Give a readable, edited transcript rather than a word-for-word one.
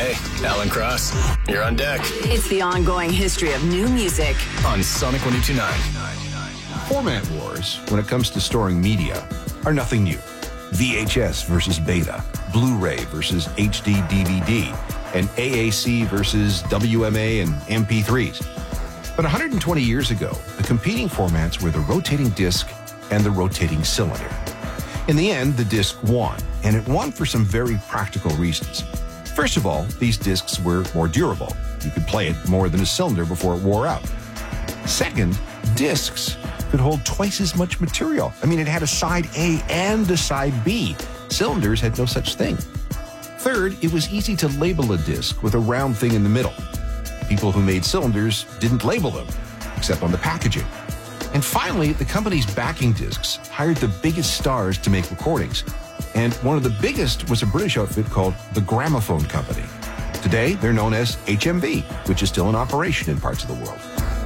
Hey, Alan Cross, you're on deck. It's the ongoing history of new music On Sonic 102.9. Format wars, when it comes to storing media, are nothing new. VHS versus Beta, Blu-ray versus HD DVD, and AAC versus WMA and MP3s. But 120 years ago, the competing formats were the rotating disc and the rotating cylinder. In the end, the disc won, and it won for some very practical reasons. First of all, these discs were more durable. You could play it more than a cylinder before it wore out. Second, discs could hold twice as much material. I mean, it had a side A and a side B. Cylinders had no such thing. Third, it was easy to label a disc with a round thing in the middle. People who made cylinders didn't label them, except on the packaging. And finally, the companies backing discs hired the biggest stars to make recordings. And one of the biggest was a British outfit called the Gramophone Company. Today, they're known as HMV, which is still in operation in parts of the world.